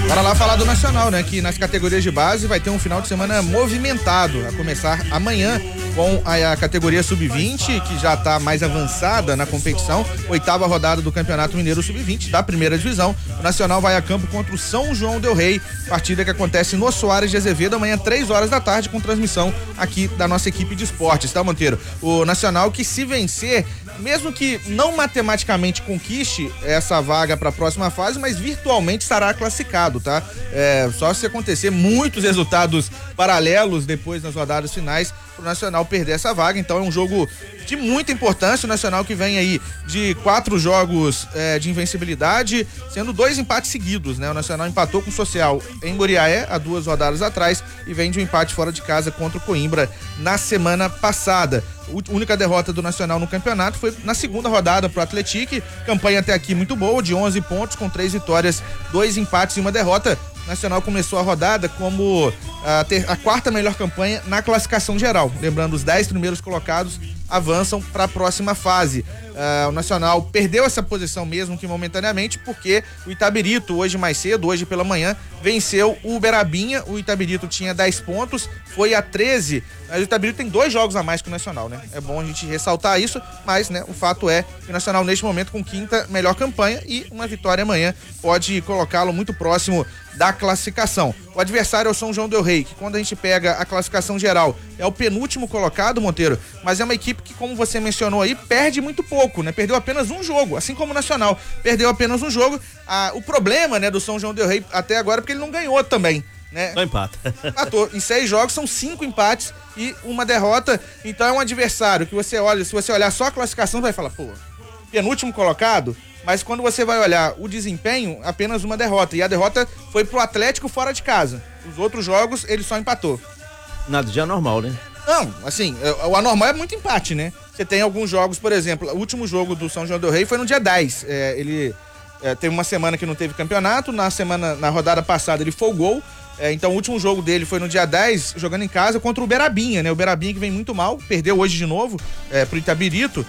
Bora lá falar do Nacional, né? Que nas categorias de base vai ter um final de semana movimentado, a começar amanhã com a categoria Sub-20, que já está mais avançada na competição, 8ª rodada do Campeonato Mineiro Sub-20 da primeira divisão. O Nacional vai a campo contra o São João del Rei, partida que acontece no Soares de Azevedo amanhã 3 horas da tarde, com transmissão aqui da nossa equipe de esportes, tá, Monteiro? O Nacional que, se vencer, mesmo que não matematicamente conquiste essa vaga para a próxima fase, mas virtualmente estará classificado, tá? Só se acontecer muitos resultados paralelos depois nas rodadas finais pro Nacional perder essa vaga. Então é um jogo de muita importância. O Nacional que vem aí de 4 jogos de invencibilidade, sendo 2 empates seguidos, né? O Nacional empatou com o Social em Muriaé há 2 rodadas atrás e vem de um empate fora de casa contra o Coimbra na semana passada. A única derrota do Nacional no campeonato foi na segunda rodada pro Atlético. Campanha até aqui muito boa, de 11 pontos, com 3 vitórias, 2 empates e 1 derrota. O Nacional começou a rodada como a 4ª melhor campanha na classificação geral. Lembrando, os 10 primeiros colocados avançam para a próxima fase. O Nacional perdeu essa posição mesmo que momentaneamente, porque o Itabirito, hoje mais cedo, hoje pela manhã, venceu o Uberabinha. O Itabirito tinha 10 pontos, foi a 13, mas o Itabirito tem 2 jogos a mais que o Nacional, né? É bom a gente ressaltar isso, mas, né, o fato é que o Nacional neste momento com 5ª melhor campanha e uma vitória amanhã pode colocá-lo muito próximo da classificação. O adversário é o São João del Rei, que quando a gente pega a classificação geral é o penúltimo colocado, Monteiro, mas é uma equipe que, como você mencionou aí, perde muito pouco, né? Perdeu apenas um jogo, assim como o Nacional perdeu apenas um jogo. O problema, né, do São João del Rei até agora é porque ele não ganhou também, né? Não empata. Empatou. Em 6 jogos são 5 empates e 1 derrota. Então é um adversário que você olha, se você olhar só a classificação, vai falar, pô, penúltimo colocado, mas quando você vai olhar o desempenho, apenas 1 derrota. E a derrota foi pro Atlético fora de casa. Os outros jogos ele só empatou. Nada de anormal, né? Não, assim, o anormal é muito empate, né? Você tem alguns jogos, por exemplo, o último jogo do São João del Rei foi no dia 10. Ele teve uma semana que não teve campeonato, na rodada passada ele folgou. Então o último jogo dele foi no dia 10, jogando em casa contra o Uberabinha, né? O Uberabinha que vem muito mal, perdeu hoje de novo pro Itabirito.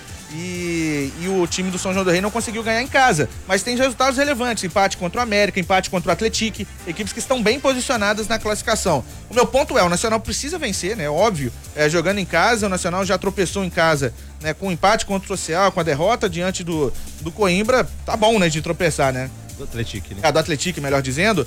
E o time do São João del Rei não conseguiu ganhar em casa, mas tem resultados relevantes, empate contra o América, empate contra o Atlético, equipes que estão bem posicionadas na classificação. O meu ponto o Nacional precisa vencer, né, óbvio, jogando em casa. O Nacional já tropeçou em casa, né, com o empate contra o Social, com a derrota diante do Coimbra. Tá bom, né, de tropeçar, né? Do Atlético, né? Do Atlético, melhor dizendo.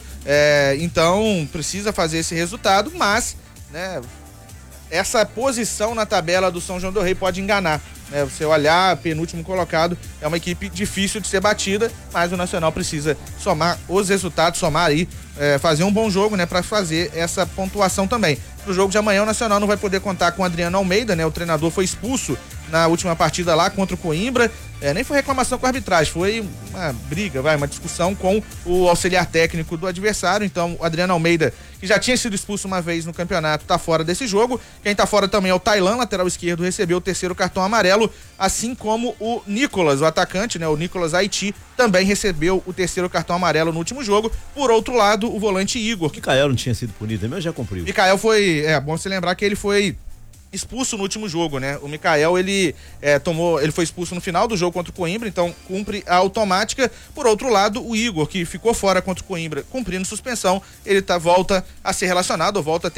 Então precisa fazer esse resultado, mas, né, essa posição na tabela do São João del Rei pode enganar, né? Você olhar, penúltimo colocado, é uma equipe difícil de ser batida, mas o Nacional precisa somar os resultados, somar aí, fazer um bom jogo, né, para fazer essa pontuação também. No jogo de amanhã o Nacional não vai poder contar com o Adriano Almeida, né? O treinador foi expulso na última partida lá contra o Coimbra. Nem foi reclamação com a arbitragem, foi uma briga, uma discussão com o auxiliar técnico do adversário. Então o Adriano Almeida, que já tinha sido expulso uma vez no campeonato, tá fora desse jogo. Quem tá fora também é o Tailan, lateral esquerdo, recebeu o 3º cartão amarelo, assim como o Nicolas, o atacante, né? O Nicolas Haiti também recebeu o 3º cartão amarelo no último jogo. Por outro lado, o volante Igor. Mikael não tinha sido punido, mas já cumpriu. Mikael foi, bom você lembrar que ele foi expulso no último jogo, né? O Mikael, ele foi expulso no final do jogo contra o Coimbra, então cumpre a automática. Por outro lado, o Igor, que ficou fora contra o Coimbra, cumprindo suspensão, ele volta a ser relacionado, ou volta a ter